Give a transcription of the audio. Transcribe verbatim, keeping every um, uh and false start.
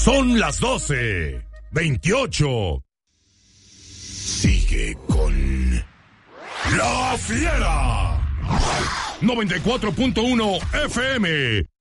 Son las doce veintiocho. Sigue con La Fiera. noventa y cuatro punto uno F M.